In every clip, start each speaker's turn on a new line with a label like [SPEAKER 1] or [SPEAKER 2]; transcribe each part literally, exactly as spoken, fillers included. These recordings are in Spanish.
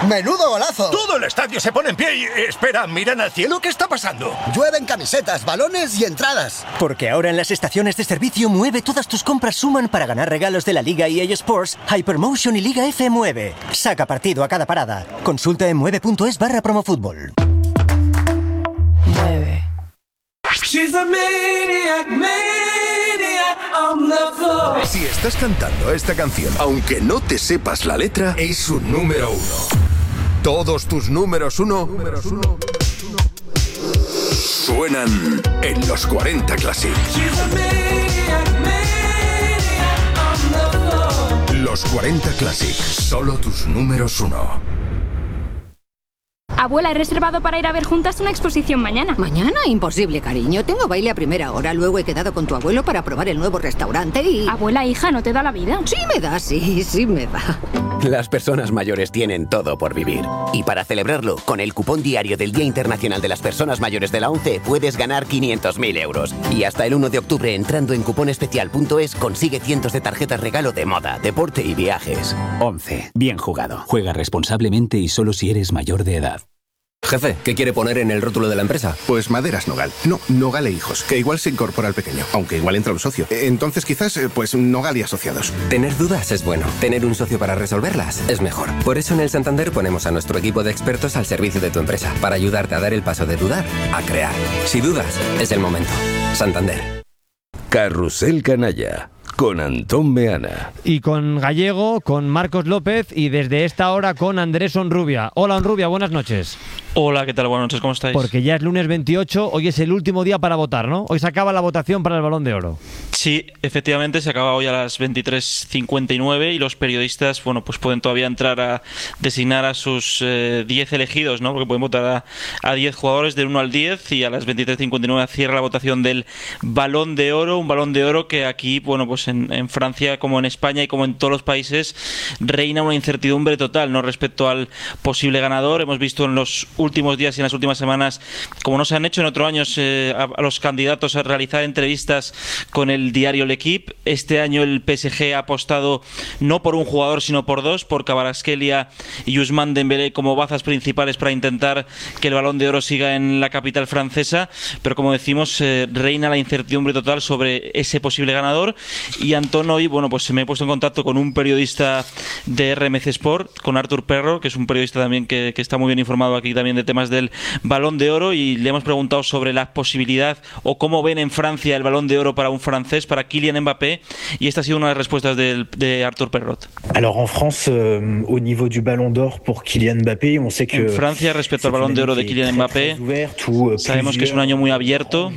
[SPEAKER 1] ¡Menudo golazo!
[SPEAKER 2] Todo el estadio se pone en pie y... Espera, ¿miran al cielo? ¿Qué está pasando?
[SPEAKER 1] Llueven camisetas, balones y entradas.
[SPEAKER 3] Porque ahora en las estaciones de servicio Mueve todas tus compras suman para ganar regalos de la Liga E A Sports, Hypermotion y Liga F Mueve. Saca partido a cada parada. Consulta en mueve punto es barra promofutbol.
[SPEAKER 4] Mueve.
[SPEAKER 5] Si estás cantando esta canción, aunque no te sepas la letra, es un número uno. Todos tus números uno, números uno suenan en los cuarenta Classic. Los cuarenta Classic, solo tus números uno.
[SPEAKER 6] Abuela, he reservado para ir a ver juntas una exposición mañana.
[SPEAKER 7] ¿Mañana? Imposible, cariño. Tengo baile a primera hora. Luego he quedado con tu abuelo para probar el nuevo restaurante y...
[SPEAKER 6] Abuela, hija, ¿no te da la vida?
[SPEAKER 7] Sí me da, sí, sí me da.
[SPEAKER 8] Las personas mayores tienen todo por vivir. Y para celebrarlo, con el cupón diario del Día Internacional de las Personas Mayores de la ONCE, puedes ganar quinientos mil euros. Y hasta el uno de octubre, entrando en cuponespecial punto es, consigue cientos de tarjetas regalo de moda, deporte y viajes.
[SPEAKER 9] ONCE. Bien jugado. Juega responsablemente y solo si eres mayor de edad.
[SPEAKER 10] Jefe, ¿qué quiere poner en el rótulo de la empresa?
[SPEAKER 5] Pues Maderas Nogal. No, Nogal e Hijos, que igual se incorpora al pequeño, aunque igual entra un socio. Entonces quizás, pues Nogal y Asociados.
[SPEAKER 10] Tener dudas es bueno. Tener un socio para resolverlas es mejor. Por eso en el Santander ponemos a nuestro equipo de expertos al servicio de tu empresa, para ayudarte a dar el paso de dudar a crear. Si dudas, es el momento. Santander.
[SPEAKER 11] Carrusel Canalla. Con Antón Meana.
[SPEAKER 12] Y con Gallego, con Marcos López y desde esta hora con Andrés Onrubia. Hola Onrubia, buenas noches.
[SPEAKER 13] Hola, ¿qué tal? Buenas noches, ¿cómo estáis?
[SPEAKER 12] Porque ya es lunes veintiocho, hoy es el último día para votar, ¿no? Hoy se acaba la votación para el Balón de Oro.
[SPEAKER 13] Sí, efectivamente, se acaba hoy a las veintitrés cincuenta y nueve y los periodistas, bueno, pues pueden todavía entrar a designar a sus eh, diez elegidos, ¿no? Porque pueden votar a, a diez jugadores del uno al diez y a las veintitrés cincuenta y nueve cierra la votación del Balón de Oro, un Balón de Oro que aquí, bueno, pues en, en Francia, como en España y como en todos los países, reina una incertidumbre total, ¿no? Respecto al posible ganador. Hemos visto en los últimos días y en las últimas semanas, como no se han hecho en otros años, eh, a, a los candidatos a realizar entrevistas con el diario L'Equipe. Este año el P S G ha apostado no por un jugador sino por dos, por Kvaratskhelia y Ousmane Dembélé como bazas principales para intentar que el Balón de Oro siga en la capital francesa, pero como decimos, eh, reina la incertidumbre total sobre ese posible ganador. Y Antón, hoy, bueno, pues me he puesto en contacto con un periodista de R M C Sport, con Artur Perro, que es un periodista también que, que está muy bien informado aquí también de temas del Balón de Oro, y le hemos preguntado sobre la posibilidad o cómo ven en Francia el Balón de Oro para un francés, para Kylian Mbappé, y esta ha sido una de las respuestas de, de Artur Perrot.
[SPEAKER 14] Alors en France, euh, au niveau du Ballon d'Or pour Kylian Mbappé, on sait que
[SPEAKER 13] en Francia, respecto al Balón de Oro de Kylian Mbappé, sabemos que es un año muy abierto.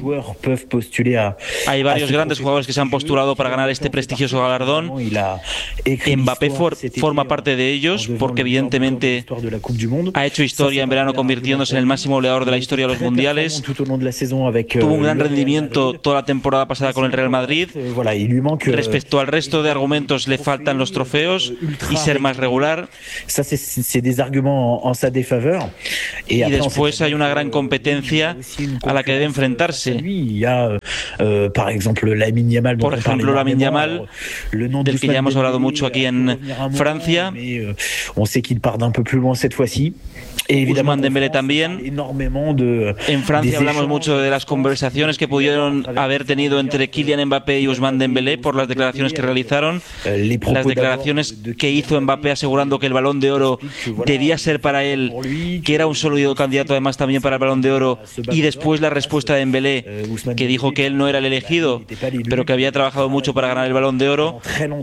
[SPEAKER 13] Hay varios grandes jugadores que se han postulado para ganar este prestigioso galardón. Mbappé for, forma parte de ellos porque evidentemente ha hecho historia en verano convirtiéndose en el máximo goleador de la historia de los mundiales. Tuvo un gran rendimiento toda la temporada pasada con el Real Madrid. Respecto al resto de argumentos, le faltan los trofeos y ser más regular. Y después hay una gran competencia a la que debe enfrentarse. Por ejemplo, Lamine Yamal, del que ya hemos hablado mucho aquí en Francia. Ousmane Dembélé también. En Francia hablamos mucho de las conversaciones que pudieron haber tenido entre Kylian Mbappé y Ousmane Dembélé por las declaraciones que realizaron, las declaraciones que hizo Mbappé asegurando que el Balón de Oro debía ser para él, que era un sólido candidato además también para el Balón de Oro, y después la respuesta de Dembélé, que dijo que él no era el elegido, pero que había trabajado mucho para ganar el Balón de Oro.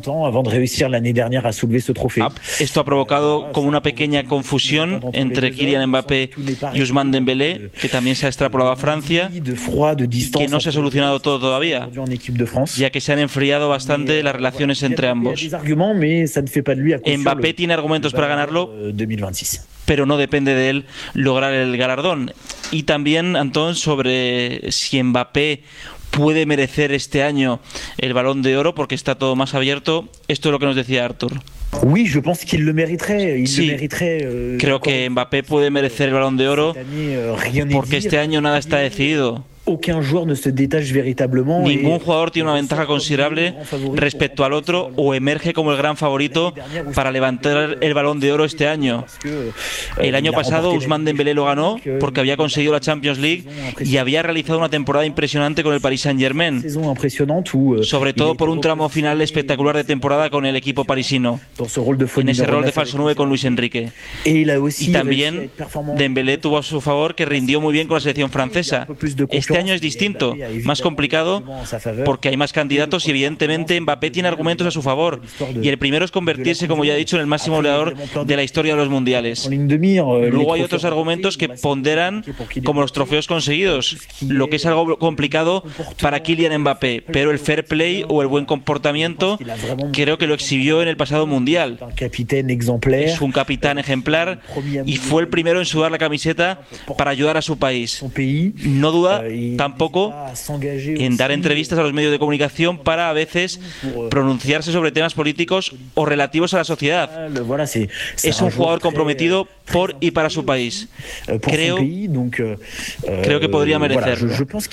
[SPEAKER 13] Esto ha provocado como una pequeña confusión entre Kylian Mbappé y Ousmane Dembélé, que también se ha extrapolado a Francia, que no se ha solucionado todo todavía, ya que se han enfriado bastante las relaciones entre ambos. Mbappé tiene argumentos para ganarlo, pero no depende de él lograr el galardón. Y también, Antón, sobre si Mbappé puede merecer este año el Balón de Oro, porque está todo más abierto. Esto es lo que nos decía Artur.
[SPEAKER 14] Oui, je pense qu'il le mériterait. Il
[SPEAKER 13] sí,
[SPEAKER 14] le mériterait, euh,
[SPEAKER 13] creo que Mbappé puede merecer el Balón de Oro porque este año nada está decidido. Ningún jugador tiene una ventaja considerable respecto al otro o emerge como el gran favorito para levantar el Balón de Oro este año. El año pasado Ousmane Dembélé lo ganó porque había conseguido la Champions League y había realizado una temporada impresionante con el Paris Saint-Germain, sobre todo por un tramo final espectacular de temporada con el equipo parisino, en ese rol de falso nueve con Luis Enrique. Y también Dembélé tuvo a su favor que rindió muy bien con la selección francesa. Este año es distinto, más complicado, porque hay más candidatos y evidentemente Mbappé tiene argumentos a su favor. Y el primero es convertirse, como ya he dicho, en el máximo goleador de la historia de los mundiales. Luego hay otros argumentos que ponderan como los trofeos conseguidos, lo que es algo complicado para Kylian Mbappé, pero el fair play o el buen comportamiento creo que lo exhibió en el pasado mundial. Es un capitán ejemplar y fue el primero en sudar la camiseta para ayudar a su país. No duda tampoco en dar entrevistas a los medios de comunicación para a veces pronunciarse sobre temas políticos o relativos a la sociedad. Es un jugador comprometido por y para su país. Creo, creo que podría merecerlo.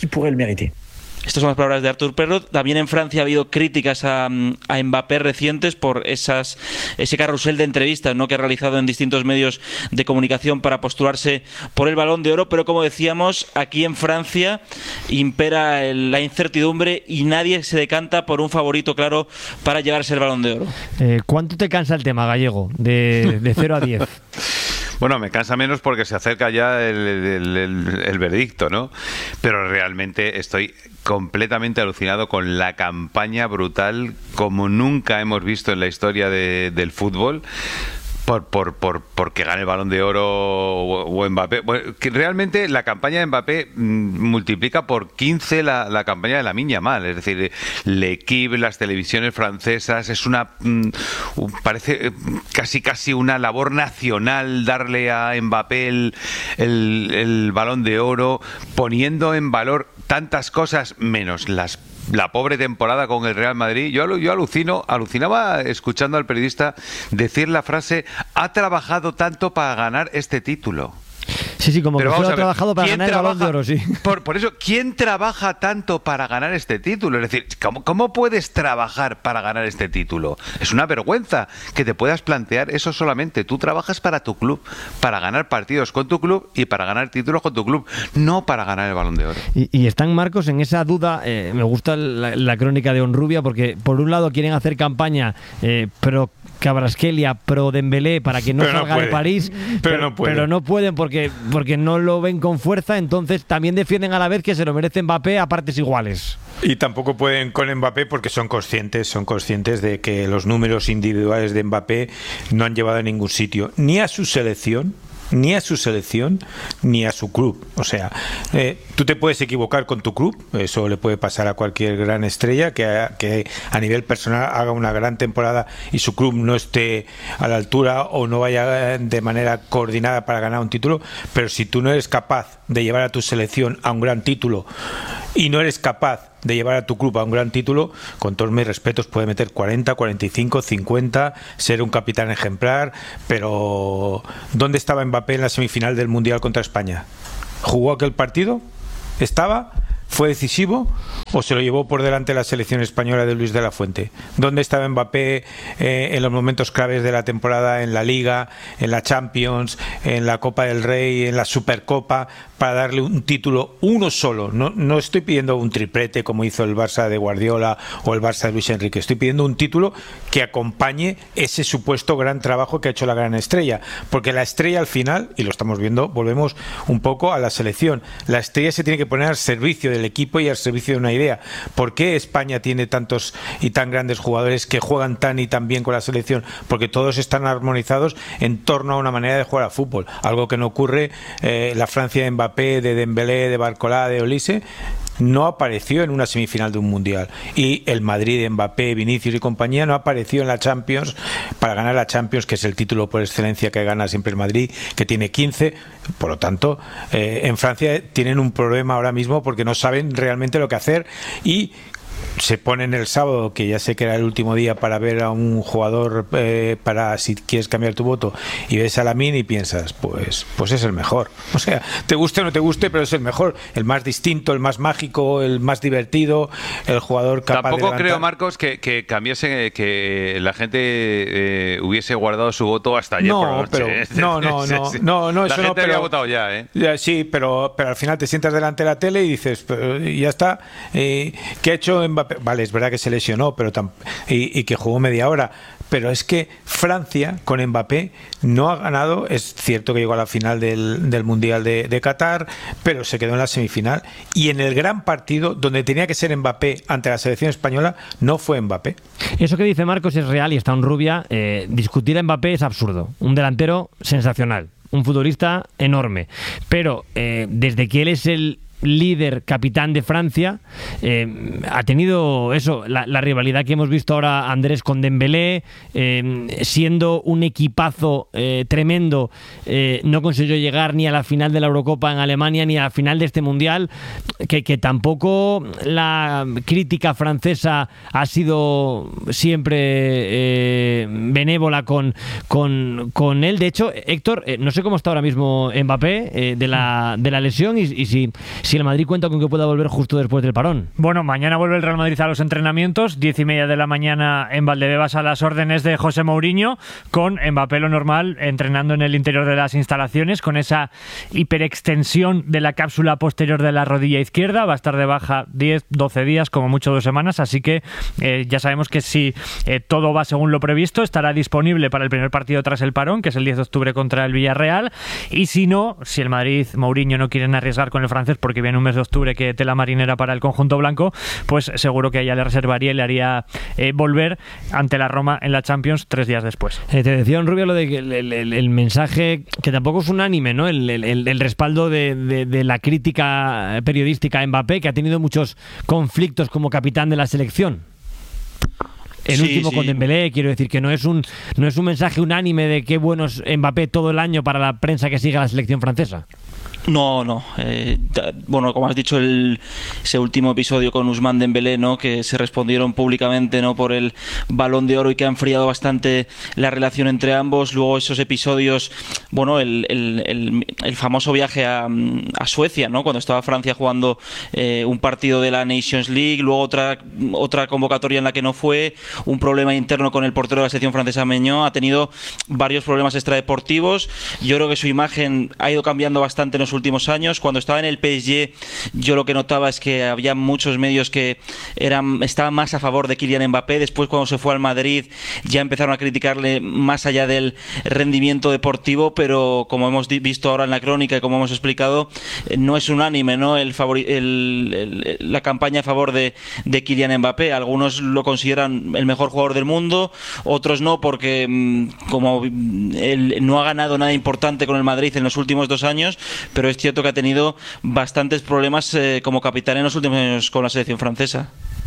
[SPEAKER 13] Estas son las palabras de Artur Perrot. También en Francia ha habido críticas a, a Mbappé recientes por esas, ese carrusel de entrevistas, ¿no?, que ha realizado en distintos medios de comunicación para postularse por el Balón de Oro. Pero como decíamos, aquí en Francia impera el, la incertidumbre y nadie se decanta por un favorito claro para llevarse el Balón de Oro.
[SPEAKER 12] Eh, ¿Cuánto te cansa el tema, Gallego? De, de cero a diez.
[SPEAKER 4] Bueno, me cansa menos porque se acerca ya el, el, el, el veredicto, ¿no? Pero realmente estoy completamente alucinado con la campaña brutal como nunca hemos visto en la historia de, del fútbol. Por, por, por, porque gane el Balón de Oro o, o Mbappé. Bueno, que realmente la campaña de Mbappé mmm, multiplica por quince la, la campaña de Lamine Yamal. Es decir, L'Équipe, las televisiones francesas, es una mmm, parece casi casi una labor nacional darle a Mbappé el, el, el Balón de Oro, poniendo en valor tantas cosas menos las la pobre temporada con el Real Madrid. Yo, yo alucino, alucinaba escuchando al periodista decir la frase: ha trabajado tanto para ganar este título.
[SPEAKER 12] Sí, sí, como
[SPEAKER 4] Pero
[SPEAKER 12] que ha trabajado para ganar
[SPEAKER 4] trabaja,
[SPEAKER 12] el Balón de Oro, sí.
[SPEAKER 4] Por, por eso, ¿quién trabaja tanto para ganar este título? Es decir, ¿cómo, ¿cómo puedes trabajar para ganar este título? Es una vergüenza que te puedas plantear eso solamente. Tú trabajas para tu club, para ganar partidos con tu club y para ganar títulos con tu club, no para ganar el Balón de Oro.
[SPEAKER 12] Y, y están, Marcos, en esa duda. Eh, me gusta la, la crónica de Onrubia porque, por un lado, quieren hacer campaña eh, pro Kvaratskhelia, pro Dembélé para que no
[SPEAKER 15] pero
[SPEAKER 12] salga
[SPEAKER 15] no
[SPEAKER 12] de París,
[SPEAKER 15] pero,
[SPEAKER 12] pero,
[SPEAKER 15] no pueden.
[SPEAKER 12] pero no pueden porque, porque no lo ven con fuerza, entonces también defienden a la vez que se lo merece Mbappé a partes iguales.
[SPEAKER 15] Y tampoco pueden con Mbappé porque son conscientes, son conscientes de que los números individuales de Mbappé no han llevado a ningún sitio, ni a su selección, ni a su selección, ni a su club. O sea, eh, tú te puedes equivocar con tu club, eso le puede pasar a cualquier gran estrella que a, que a nivel personal haga una gran temporada y su club no esté a la altura o no vaya de manera coordinada para ganar un título, pero si tú no eres capaz de llevar a tu selección a un gran título y no eres capaz de llevar a tu club a un gran título, con todos mis respetos, puede meter cuarenta, cuarenta y cinco, cincuenta, ser un capitán ejemplar, pero ¿dónde estaba Mbappé en la semifinal del Mundial contra España? ¿Jugó aquel partido? ¿Estaba? ¿Fue decisivo o se lo llevó por delante la selección española de Luis de la Fuente? ¿Dónde estaba Mbappé eh, en los momentos claves de la temporada, en la Liga, en la Champions, en la Copa del Rey, en la Supercopa, para darle un título, uno solo? No, no estoy pidiendo un triplete como hizo el Barça de Guardiola o el Barça de Luis Enrique. Estoy pidiendo un título que acompañe ese supuesto gran trabajo que ha hecho la gran estrella. Porque la estrella al final, y lo estamos viendo, volvemos un poco a la selección. La estrella se tiene que poner al servicio del equipo y al servicio de una idea. ¿Por qué España tiene tantos y tan grandes jugadores que juegan tan y tan bien con la selección? Porque todos están armonizados en torno a una manera de jugar al fútbol, algo que no ocurre eh, la Francia de Mbappé, de Dembélé, de Barcola, de Olise. No apareció en una semifinal de un mundial, y el Madrid de Mbappé, Vinicius y compañía no apareció en la Champions para ganar la Champions, que es el título por excelencia que gana siempre el Madrid, que tiene quince. Por lo tanto, eh, en Francia tienen un problema ahora mismo porque no saben realmente lo que hacer, y se ponen el sábado, que ya sé que era el último día para ver a un jugador, eh, para si quieres cambiar tu voto, y ves a Lamine y piensas, pues, pues es el mejor. O sea, te guste o no te guste, pero es el mejor, el más distinto, el más mágico, el más divertido, el jugador capaz
[SPEAKER 4] Tampoco
[SPEAKER 15] de levantar.
[SPEAKER 4] creo, Marcos, que, que cambiase, que la gente eh, hubiese guardado su voto hasta ayer
[SPEAKER 15] no,
[SPEAKER 4] por la noche.
[SPEAKER 15] Pero, no, no, no, no, no,
[SPEAKER 4] la
[SPEAKER 15] eso
[SPEAKER 4] gente
[SPEAKER 15] no, pero,
[SPEAKER 4] había votado ya, ¿eh?
[SPEAKER 15] Ya, sí, pero, pero al final te sientas delante de la tele y dices, pero, y ya está, eh, ¿qué ha hecho Mbappé? Vale, es verdad que se lesionó, pero tam- y, y que jugó media hora, pero es que Francia con Mbappé no ha ganado. Es cierto que llegó a la final del, del Mundial de, de Qatar, pero se quedó en la semifinal, y en el gran partido donde tenía que ser Mbappé ante la selección española no fue Mbappé.
[SPEAKER 12] Eso que dice Marcos es real y está en Rubia. Eh, discutir a Mbappé es absurdo. Un delantero sensacional, un futbolista enorme, pero eh, desde que él es el líder, capitán de Francia, eh, ha tenido eso, la, la rivalidad que hemos visto ahora Andrés con Dembélé, eh, siendo un equipazo eh, tremendo, eh, no consiguió llegar ni a la final de la Eurocopa en Alemania ni a la final de este Mundial, que, que tampoco la crítica francesa ha sido siempre eh, benévola con, con, con él. De hecho, Héctor, eh, no sé cómo está ahora mismo Mbappé eh, de, la, de la lesión, y, y si Si el Madrid cuenta con que pueda volver justo después del parón.
[SPEAKER 16] Bueno, mañana vuelve el Real Madrid a los entrenamientos, diez y media de la mañana en Valdebebas, a las órdenes de José Mourinho, con Mbappé lo normal, entrenando en el interior de las instalaciones, con esa hiperextensión de la cápsula posterior de la rodilla izquierda. Va a estar de baja diez, doce días, como mucho dos semanas, así que eh, ya sabemos que si eh, todo va según lo previsto, estará disponible para el primer partido tras el parón, que es el diez de octubre contra el Villarreal, y si no, si el Madrid, Mourinho no quieren arriesgar con el francés, porque viene un mes de octubre que tela marinera para el conjunto blanco, pues seguro que ella le reservaría y le haría eh, volver ante la Roma en la Champions tres días después.
[SPEAKER 12] Eh, te decía en Rubio lo de que el, el, el mensaje, que tampoco es unánime, ¿no? El, el, el respaldo de, de, de la crítica periodística a Mbappé, que ha tenido muchos conflictos como capitán de la selección. El
[SPEAKER 13] Sí,
[SPEAKER 12] último
[SPEAKER 13] sí.
[SPEAKER 12] con Dembélé, quiero decir que no es un no es un mensaje unánime de qué bueno es Mbappé todo el año para la prensa que sigue a la selección francesa.
[SPEAKER 13] No, no. Eh, da- bueno, como has dicho, el, ese último episodio con Ousmane Dembélé, ¿no? Que se respondieron públicamente, ¿no? Por el Balón de Oro, y que ha enfriado bastante la relación entre ambos. Luego esos episodios, bueno, el, el, el, el famoso viaje a, a Suecia, ¿no? Cuando estaba Francia jugando eh, un partido de la Nations League, luego otra otra convocatoria en la que no fue, un problema interno con el portero de la selección francesa, Meñó. Ha tenido varios problemas extradeportivos. Yo creo que su imagen ha ido cambiando bastante en los últimos años. Cuando estaba en el P S G, yo lo que notaba es que había muchos medios que eran estaban más a favor de Kylian Mbappé. Después, cuando se fue al Madrid, ya empezaron a criticarle más allá del rendimiento deportivo, pero como hemos di- visto ahora en la crónica y como hemos explicado, eh, no es unánime, ¿no? El favori- el- el- la campaña a favor de, de Kylian Mbappé. Algunos lo consideran el mejor jugador del mundo, otros no, porque mm, como mm, él no ha ganado nada importante con el Madrid en los últimos dos años, pero es cierto que ha tenido bastantes problemas eh, como capitán en los últimos años con la selección francesa.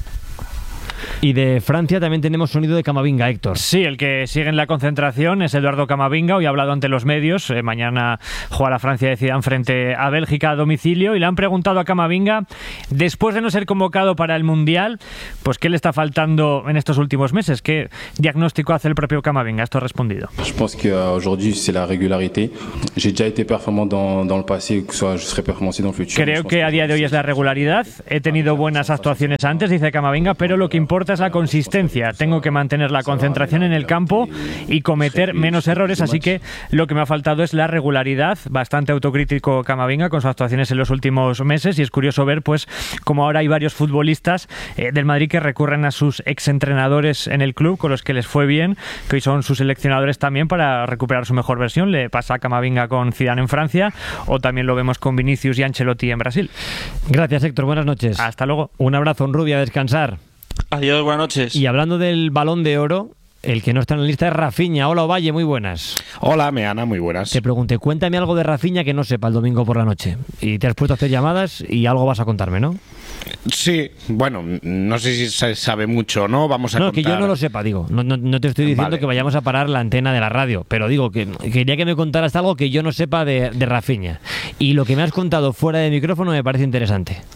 [SPEAKER 12] Y de Francia también tenemos sonido de Camavinga, Héctor.
[SPEAKER 16] Sí, el que sigue en la concentración es Eduardo Camavinga. Hoy ha hablado ante los medios. Eh, mañana juega la Francia de Zidane frente a Bélgica a domicilio, y le han preguntado a Camavinga, después de no ser convocado para el Mundial, pues qué le está faltando en estos últimos meses. ¿Qué diagnóstico hace el propio Camavinga? Esto ha respondido.
[SPEAKER 17] Je pense qu'aujourd'hui, c'est la régularité. J'ai déjà été performant dans, dans le passé, que soit je serai performant aussi dans le futur.
[SPEAKER 16] Creo que a día de hoy es la regularidad. He tenido buenas actuaciones antes, dice Camavinga, pero lo que importa es la consistencia. Tengo que mantener la concentración en el campo y cometer menos errores, así que lo que me ha faltado es la regularidad. Bastante autocrítico Camavinga con sus actuaciones en los últimos meses, y es curioso ver pues como ahora hay varios futbolistas eh, del Madrid que recurren a sus exentrenadores en el club, con los que les fue bien, que hoy son sus seleccionadores también, para recuperar su mejor versión. Le pasa a Camavinga con Zidane en Francia, o también lo vemos con Vinicius y Ancelotti en Brasil.
[SPEAKER 12] Gracias, Héctor. Buenas noches.
[SPEAKER 16] Hasta luego.
[SPEAKER 12] Un abrazo en Rubia, a descansar.
[SPEAKER 13] Adiós, buenas noches.
[SPEAKER 12] Y hablando del Balón de Oro, el que no está en la lista es Rafinha. Hola, Ovalle, muy buenas.
[SPEAKER 18] Hola, Meana, muy buenas.
[SPEAKER 12] Te pregunté, cuéntame algo de Rafinha que no sepa el domingo por la noche. Y te has puesto a hacer llamadas y algo vas a contarme, ¿no?
[SPEAKER 18] Sí, bueno, no sé si se sabe mucho o no, vamos a
[SPEAKER 12] No,
[SPEAKER 18] contar...
[SPEAKER 12] que yo no lo sepa, digo. No, no, no te estoy diciendo
[SPEAKER 18] Vale.
[SPEAKER 12] que vayamos a parar la antena de la radio, pero digo que quería que me contaras algo que yo no sepa de, de Rafinha. Y lo que me has contado fuera de micrófono me parece interesante.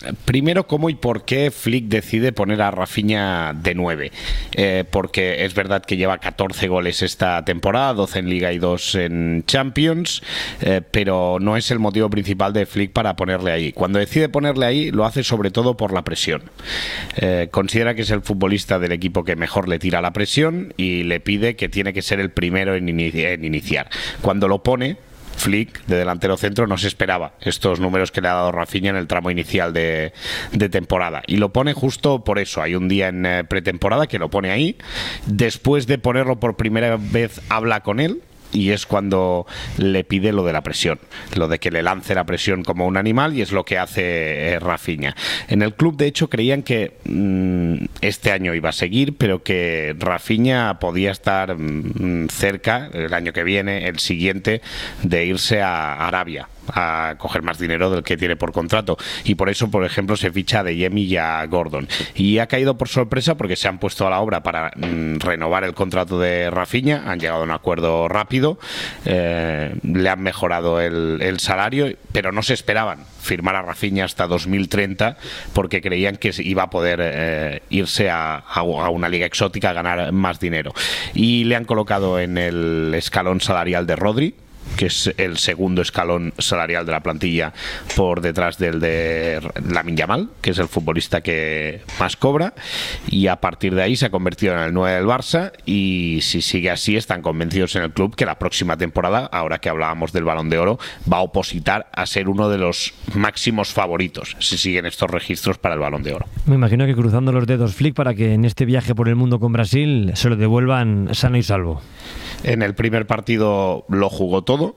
[SPEAKER 18] primero, ¿cómo y por qué Flick decide poner a Rafinha de nueve? Eh, porque es verdad que lleva catorce goles esta temporada, doce en Liga y dos en Champions, eh, pero no es el motivo principal de Flick para ponerle ahí. Cuando decide ponerle ahí, lo hace sobre todo por la presión. Eh, considera que es el futbolista del equipo que mejor le tira la presión y le pide que tiene que ser el primero en, inici- en iniciar. Cuando lo pone, Flick, de delantero centro, no se esperaba estos números que le ha dado Rafinha en el tramo inicial de, de temporada, y lo pone justo por eso. Hay un día en eh, pretemporada que lo pone ahí, después de ponerlo por primera vez habla con él, y es cuando le pide lo de la presión, lo de que le lance la presión como un animal, y es lo que hace eh, Rafinha. En el club, de hecho, creían que mmm, este año iba a seguir, pero que Rafinha podía estar mmm, cerca, el año que viene, el siguiente, de irse a Arabia a coger más dinero del que tiene por contrato, y por eso, por ejemplo, se ficha a Adeyemi y a Gordon, y ha caído por sorpresa porque se han puesto a la obra para mmm, renovar el contrato de Rafinha, han llegado a un acuerdo rápido, eh, le han mejorado el, el salario, pero no se esperaban firmar a Rafinha hasta dos mil treinta porque creían que iba a poder eh, irse a, a, a una liga exótica a ganar más dinero, y le han colocado en el escalón salarial de Rodri, que es el segundo escalón salarial de la plantilla, por detrás del de Lamine Yamal, que es el futbolista que más cobra, y a partir de ahí se ha convertido en el nueve del Barça, y si sigue así están convencidos en el club que la próxima temporada, ahora que hablábamos del Balón de Oro, va a opositar a ser uno de los máximos favoritos si siguen estos registros para el Balón de Oro.
[SPEAKER 12] Me imagino que cruzando los dedos, Flick, para que en este viaje por el mundo con Brasil se lo devuelvan sano y salvo.
[SPEAKER 18] En el primer partido lo jugó todo,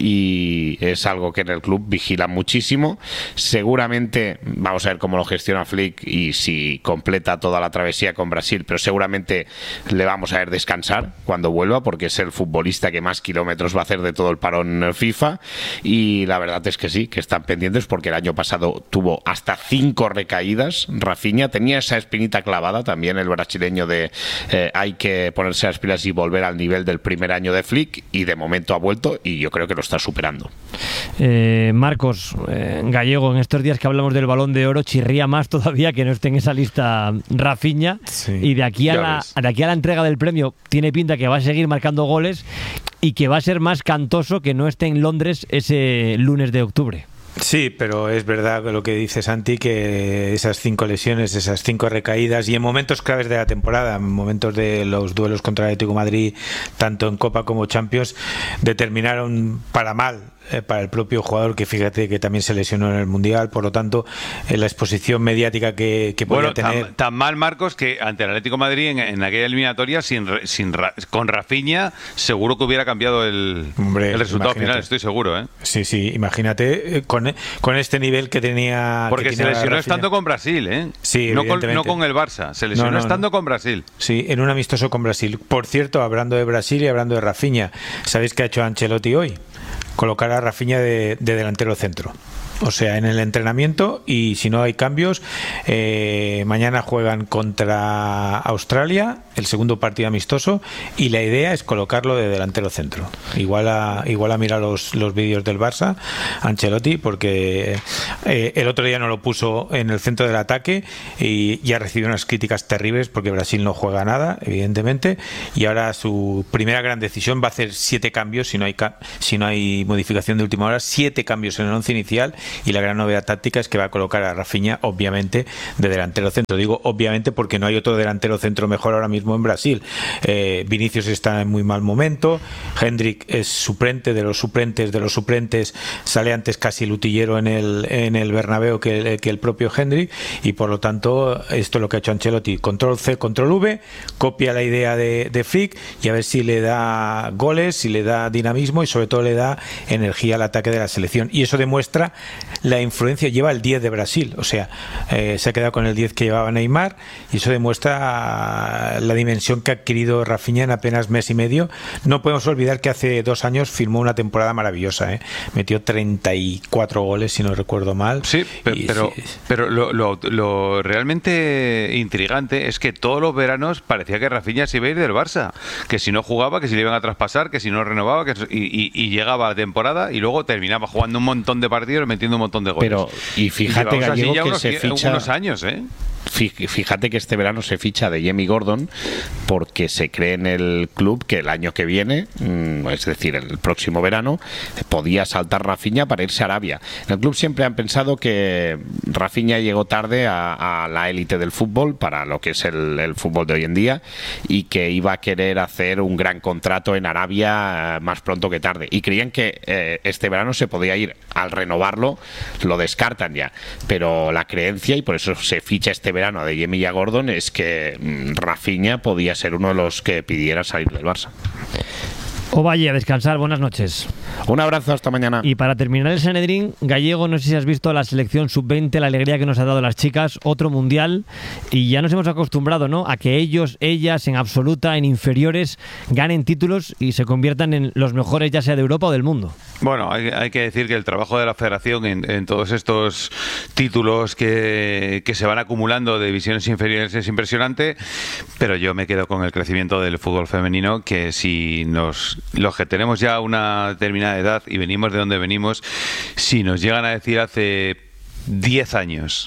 [SPEAKER 18] y es algo que en el club vigila muchísimo. Seguramente vamos a ver cómo lo gestiona Flick y si completa toda la travesía con Brasil, pero seguramente le vamos a ver descansar cuando vuelva, porque es el futbolista que más kilómetros va a hacer de todo el parón FIFA, y la verdad es que sí, que están pendientes, porque el año pasado tuvo hasta cinco recaídas Rafinha, tenía esa espinita clavada también el brasileño de eh, hay que ponerse las pilas y volver al nivel del primer año de Flick, y de momento ha vuelto, y yo creo que lo está superando.
[SPEAKER 12] Eh, Marcos, eh, Gallego, en estos días que hablamos del Balón de Oro, chirría más todavía que no esté en esa lista Rafinha, sí, y de aquí, a la, de aquí a la entrega del premio tiene pinta que va a seguir marcando goles y que va a ser más cantoso que no esté en Londres ese lunes de octubre.
[SPEAKER 15] Sí, pero es verdad lo que dice Santi, que esas cinco lesiones, esas cinco recaídas, y en momentos claves de la temporada, en momentos de los duelos contra el Atlético de Madrid, tanto en Copa como Champions, determinaron para mal eh, para el propio jugador, que fíjate que también se lesionó en el Mundial. Por lo tanto, eh, la exposición mediática que, que podía
[SPEAKER 4] bueno,
[SPEAKER 15] tener...
[SPEAKER 4] Tan, tan mal, Marcos, que ante el Atlético de Madrid en, en aquella eliminatoria, sin, sin con Rafinha, seguro que hubiera cambiado el, Hombre, el resultado imagínate. final, estoy seguro. ¿eh?
[SPEAKER 15] Sí, sí, imagínate, eh, con, con este nivel que tenía...
[SPEAKER 4] Porque
[SPEAKER 15] que
[SPEAKER 4] se
[SPEAKER 15] tenía
[SPEAKER 4] lesionó
[SPEAKER 15] Rafinha.
[SPEAKER 4] estando con Brasil, ¿eh?
[SPEAKER 15] Sí,
[SPEAKER 4] no con, no con el Barça, se lesionó no, no, estando no. con Brasil.
[SPEAKER 15] Sí, en un amistoso con Brasil. Por cierto, hablando de Brasil y hablando de Rafinha, ¿sabéis qué ha hecho Ancelotti hoy? Colocar a Rafinha de, de delantero centro. O sea, en el entrenamiento, y si no hay cambios, eh, mañana juegan contra Australia, el segundo partido amistoso, y la idea es colocarlo de delantero centro. Igual a, igual a mirar los, los vídeos del Barça, Ancelotti, porque eh, el otro día no lo puso en el centro del ataque y ya recibió unas críticas terribles porque Brasil no juega nada, evidentemente, y ahora su primera gran decisión va a hacer siete cambios, si no hay, si no hay modificación de última hora, siete cambios en el once inicial. Y la gran novedad táctica es que va a colocar a Rafinha, obviamente, de delantero centro. Digo obviamente porque no hay otro delantero centro mejor ahora mismo en Brasil. Eh, Vinicius está en muy mal momento, Hendrik es suplente de los suplentes de los suplentes, sale antes casi el utillero en el, en el Bernabéu que, que el propio Hendrik, y por lo tanto esto es lo que ha hecho Ancelotti: control C, control V, copia la idea de, de Flick, y a ver si le da goles, si le da dinamismo, y sobre todo le da energía al ataque de la selección. Y eso demuestra la influencia. Lleva el diez de Brasil, o sea, eh, se ha quedado con el diez que llevaba Neymar, y eso demuestra la dimensión que ha adquirido Rafinha en apenas mes y medio. No podemos olvidar que hace dos años firmó una temporada maravillosa, ¿eh? Metió treinta y cuatro goles, si no recuerdo mal.
[SPEAKER 4] Sí, pero,
[SPEAKER 15] y,
[SPEAKER 4] pero,
[SPEAKER 15] sí.
[SPEAKER 4] pero lo, lo, lo realmente intrigante es que todos los veranos parecía que Rafinha se iba a ir del Barça, que si no jugaba, que si le iban a traspasar, que si no renovaba, que, y, y, y llegaba la temporada y luego terminaba jugando un montón de partidos, metiendo metiendo un montón de goles.
[SPEAKER 18] Pero, y fíjate,
[SPEAKER 4] llevamos así
[SPEAKER 18] Gallego,
[SPEAKER 4] ya
[SPEAKER 18] que
[SPEAKER 4] unos,
[SPEAKER 18] se ficha...
[SPEAKER 4] unos años, ¿eh?
[SPEAKER 18] Fíjate que este verano se ficha de Jamie Gordon porque se cree en el club que el año que viene, es decir, el próximo verano, podía saltar Rafinha para irse a Arabia. En el club siempre han pensado que Rafinha llegó tarde a, a la élite del fútbol, para lo que es el, el fútbol de hoy en día, y que iba a querer hacer un gran contrato en Arabia más pronto que tarde. Y creían que eh, este verano se podía ir. Al renovarlo, lo descartan ya. Pero la creencia, y por eso se ficha este verano de Jamie Gordon, es que mmm, Rafinha podía ser uno de los que pidiera salir del Barça.
[SPEAKER 12] Ovalle, a descansar, buenas noches.
[SPEAKER 18] Un abrazo, hasta mañana.
[SPEAKER 12] Y para terminar el Sanedrín, Gallego, no sé si has visto la selección sub veinte, la alegría que nos ha dado las chicas, otro mundial, y ya nos hemos acostumbrado, ¿no?, a que ellos, ellas, en absoluta, en inferiores, ganen títulos y se conviertan en los mejores, ya sea de Europa o del mundo.
[SPEAKER 4] Bueno, hay, hay que decir que el trabajo de la Federación en, en todos estos títulos que, que se van acumulando de divisiones inferiores es impresionante, pero yo me quedo con el crecimiento del fútbol femenino, que si nos los que tenemos ya una determinada edad y venimos de donde venimos, si nos llegan a decir hace diez años,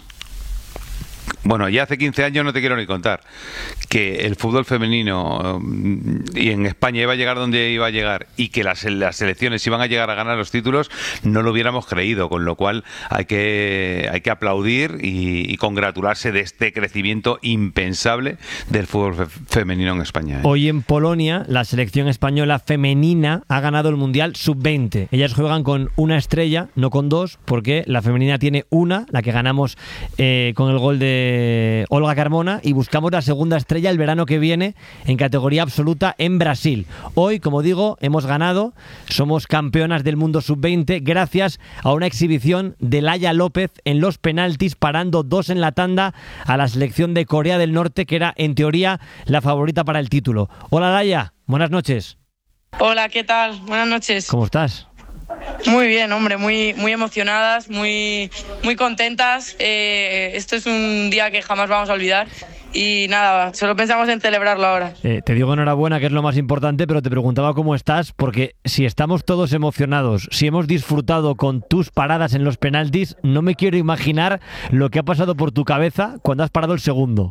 [SPEAKER 4] bueno, ya hace quince años no te quiero ni contar, que el fútbol femenino y en España iba a llegar donde iba a llegar y que las, las selecciones iban a llegar a ganar los títulos, no lo hubiéramos creído, con lo cual hay que, hay que aplaudir y, y congratularse de este crecimiento impensable del fútbol fe, femenino en España, ¿eh?
[SPEAKER 12] Hoy en Polonia la selección española femenina ha ganado el Mundial sub veinte. Ellas juegan con una estrella, no con dos, porque la femenina tiene una, la que ganamos eh, con el gol de Olga Carmona, y buscamos la segunda estrella el verano que viene en categoría absoluta en Brasil. Hoy, como digo, hemos ganado, somos campeonas del mundo sub veinte gracias a una exhibición de Laia López en los penaltis, parando dos en la tanda a la selección de Corea del Norte, que era en teoría la favorita para el título. Hola Laia, buenas noches.
[SPEAKER 19] Hola, ¿qué tal? Buenas noches.
[SPEAKER 12] ¿Cómo estás?
[SPEAKER 19] Muy bien, hombre, muy, muy emocionadas, muy, muy contentas. Eh, esto es un día que jamás vamos a olvidar. Y nada, solo pensamos en celebrarlo ahora.
[SPEAKER 12] Eh, te digo enhorabuena, que es lo más importante, pero te preguntaba cómo estás, porque si estamos todos emocionados, si hemos disfrutado con tus paradas en los penaltis, no me quiero imaginar lo que ha pasado por tu cabeza cuando has parado el segundo.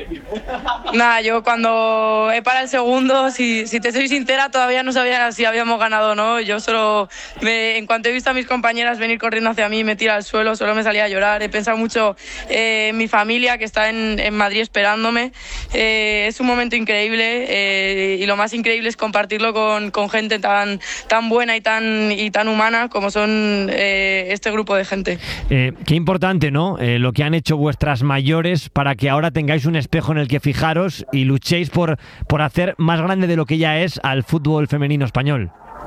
[SPEAKER 19] Nada, yo cuando he parado el segundo, si, si te soy sincera, todavía no sabía si habíamos ganado o no. Yo solo, me, en cuanto he visto a mis compañeras venir corriendo hacia mí, me tira al suelo, solo me salía a llorar. He pensado mucho eh, en mi familia, que está en, en Madrid esperándome. Eh, es un momento increíble eh, y lo más increíble es compartirlo con, con gente tan, tan buena y tan, y tan humana como son eh, este grupo de gente.
[SPEAKER 12] Eh, qué importante, ¿no? Eh, lo que han hecho vuestras mayores para que ahora tengáis un espejo en el que fijaros y luchéis por, por hacer más grande de lo que ya es al fútbol femenino español.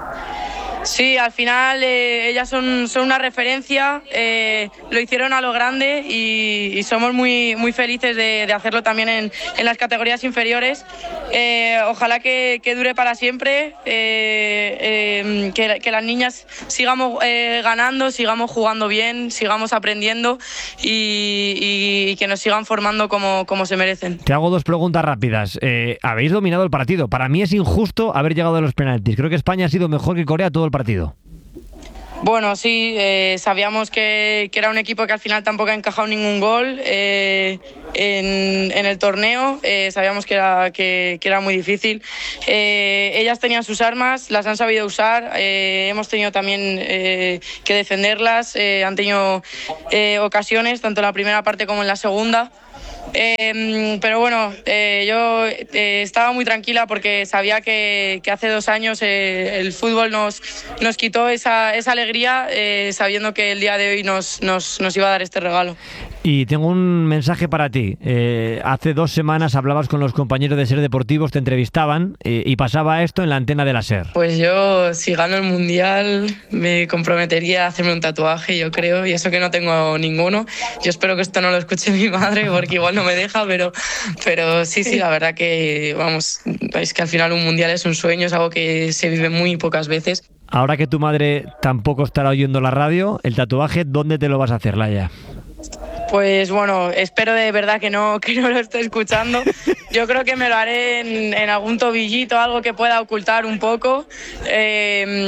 [SPEAKER 19] Sí, al final eh, ellas son, son una referencia, eh, lo hicieron a lo grande y, y somos muy, muy felices de, de hacerlo también en, en las categorías inferiores. Eh, ojalá que, que dure para siempre, eh, eh, que, que las niñas sigamos eh, ganando, sigamos jugando bien, sigamos aprendiendo y, y, y que nos sigan formando como, como se merecen.
[SPEAKER 12] Te hago dos preguntas rápidas. Eh, habéis dominado el partido. Para mí es injusto haber llegado a los penaltis. Creo que España ha sido mejor que Corea todo el partido.
[SPEAKER 19] Bueno, sí, eh, sabíamos que, que era un equipo que al final tampoco ha encajado ningún gol eh, en, en el torneo. Eh, sabíamos que era, que, que era muy difícil. Eh, ellas tenían sus armas, las han sabido usar. Eh, hemos tenido también eh, que defenderlas. Eh, han tenido eh, ocasiones, tanto en la primera parte como en la segunda. Eh, pero bueno, eh, yo eh, estaba muy tranquila porque sabía que, que hace dos años eh, el fútbol nos, nos quitó esa, esa alegría eh, sabiendo que el día de hoy nos, nos, nos iba a dar este regalo.
[SPEAKER 12] Y tengo un mensaje para ti. Eh, hace dos semanas hablabas con los compañeros de SER Deportivos, te entrevistaban eh, y pasaba esto en la antena de la SER.
[SPEAKER 19] Pues yo, si gano el Mundial, me comprometería a hacerme un tatuaje, yo creo, y eso que no tengo ninguno. Yo espero que esto no lo escuche mi madre porque igual no me deja, pero, pero sí, sí, la verdad que, vamos, es que al final un Mundial es un sueño, es algo que se vive muy pocas veces.
[SPEAKER 12] Ahora que tu madre tampoco estará oyendo la radio, el tatuaje, ¿dónde te lo vas a hacer, Laia?
[SPEAKER 19] Pues bueno, espero de verdad que no, que no lo esté escuchando. Yo creo que me lo haré en, en algún tobillito, algo que pueda ocultar un poco. Eh,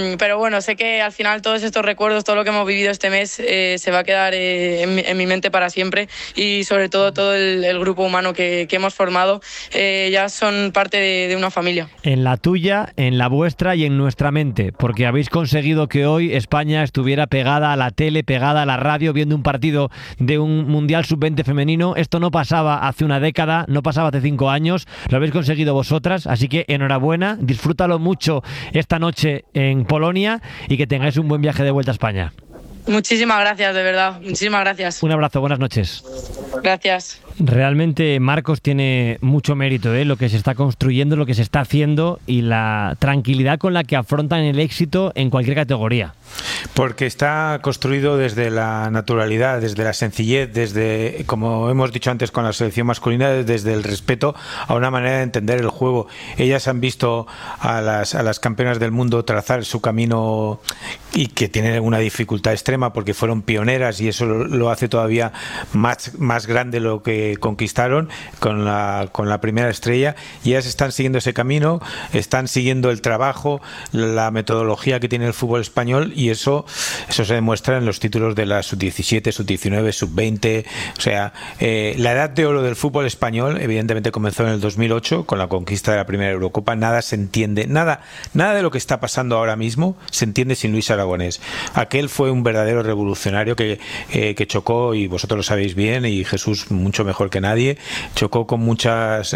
[SPEAKER 19] Eh, pero bueno, sé que al final todos estos recuerdos, todo lo que hemos vivido este mes eh, se va a quedar eh, en, mi, en mi mente para siempre, y sobre todo todo el, el grupo humano que, que hemos formado eh, ya son parte de, de una familia.
[SPEAKER 12] En la tuya, en la vuestra y en nuestra mente, porque habéis conseguido que hoy España estuviera pegada a la tele, pegada a la radio, viendo un partido de un Mundial sub veinte femenino. Esto no pasaba hace una década, no pasaba hace cinco años, lo habéis conseguido vosotras, así que enhorabuena, disfrútalo mucho esta noche en Polonia y que tengáis un buen viaje de vuelta a España.
[SPEAKER 19] Muchísimas gracias, de verdad, muchísimas gracias.
[SPEAKER 12] Un abrazo, buenas noches.
[SPEAKER 19] Gracias.
[SPEAKER 12] Realmente Marcos tiene mucho mérito, ¿eh? Lo que se está construyendo, lo que se está haciendo y la tranquilidad con la que afrontan el éxito en cualquier categoría.
[SPEAKER 15] Porque está construido desde la naturalidad, desde la sencillez, desde, como hemos dicho antes con la selección masculina, desde el respeto a una manera de entender el juego. Ellas han visto a las, a las campeonas del mundo trazar su camino, y que tienen una dificultad extrema porque fueron pioneras, y eso lo, lo hace todavía más, más grande lo que conquistaron con la, con la primera estrella. Y ellas están siguiendo ese camino, están siguiendo el trabajo, la metodología que tiene el fútbol español, y eso, eso se demuestra en los títulos de la sub diecisiete, sub diecinueve, sub veinte. O sea, eh, la edad de oro del fútbol español evidentemente comenzó en el dos mil ocho con la conquista de la primera Eurocopa. Nada se entiende, nada, nada de lo que está pasando ahora mismo se entiende sin Luis Aragonés. Aquel fue un verdadero revolucionario que, eh, que chocó, y vosotros lo sabéis bien, y Jesús mucho mejor que nadie, chocó con muchas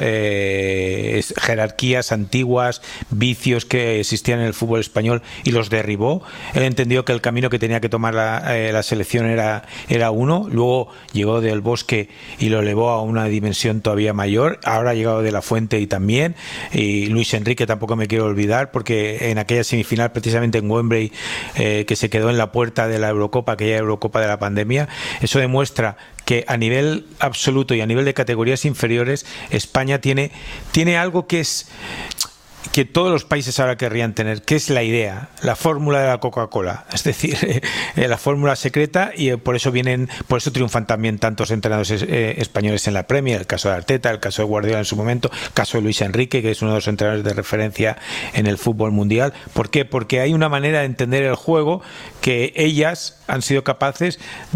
[SPEAKER 15] eh, jerarquías antiguas, vicios que existían en el fútbol español, y los derribó. Él entendió que el camino que tenía que tomar la, eh, la selección era, era uno. Luego llegó del Bosque y lo elevó a una dimensión todavía mayor. Ahora ha llegado de la Fuente y también. Y Luis Enrique tampoco me quiero olvidar, porque en aquella semifinal, precisamente en Wembley, eh, que se quedó en la puerta de la Eurocopa, aquella Eurocopa de la pandemia, eso demuestra que a nivel absoluto y a nivel de categorías inferiores, España tiene, tiene algo que es... que todos los países ahora querrían tener, que es la idea, la fórmula de la Coca-Cola, es decir, eh, la fórmula secreta, y eh, por eso vienen, por eso triunfan también tantos entrenadores eh, españoles en la Premier, el caso de Arteta, el caso de Guardiola en su momento, el caso de Luis Enrique, que es uno de los entrenadores de referencia en el fútbol mundial. ¿Por qué? Porque hay una manera de entender el juego que ellas han sido capaces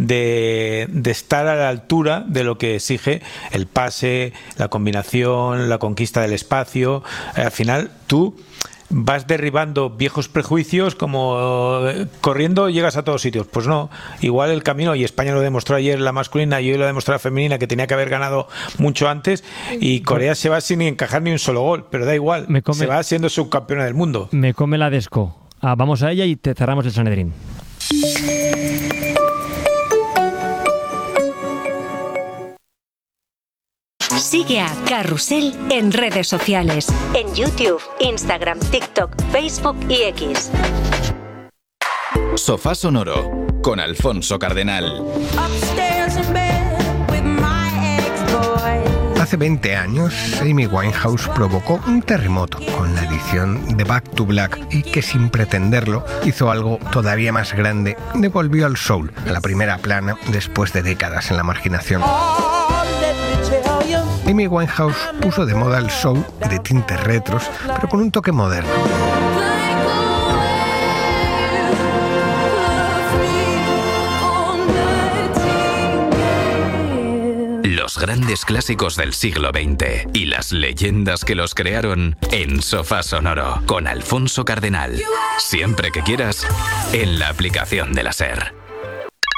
[SPEAKER 15] de, de estar a la altura de lo que exige el pase, la combinación, la conquista del espacio. Eh, al final tú vas derribando viejos prejuicios, como eh, corriendo llegas a todos sitios. Pues no, igual el camino, y España lo demostró ayer la masculina y hoy lo demostró la femenina, que tenía que haber ganado mucho antes, y Corea se va sin encajar ni un solo gol, pero da igual, me come, se va siendo subcampeona del mundo.
[SPEAKER 12] Me come la Desco. Ah, vamos a ella y te cerramos el Sanedrín.
[SPEAKER 20] Sigue a Carrusel en redes sociales, en YouTube, Instagram, TikTok, Facebook y X.
[SPEAKER 21] Sofá Sonoro con Alfonso Cardenal.
[SPEAKER 22] Hace veinte años, Amy Winehouse provocó un terremoto con la edición de Back to Black, y que sin pretenderlo hizo algo todavía más grande: devolvió al soul a la primera plana después de décadas en la marginación. Amy Winehouse puso de moda el soul de tintes retros, pero con un toque moderno.
[SPEAKER 21] Los grandes clásicos del siglo veinte y las leyendas que los crearon en Sofá Sonoro con Alfonso Cardenal. Siempre que quieras, en la aplicación de la SER.